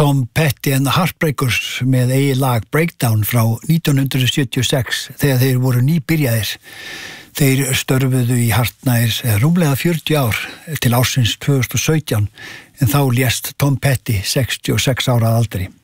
Tom Petty and the Heartbreakers með eigið lag Breakdown frá 1976 þegar þeir voru nýbyrjaðir. Þeir störfuðu í hartnær rúmlega 40 ár til ársins 2017 en þá lést Tom Petty 66 ára að aldri.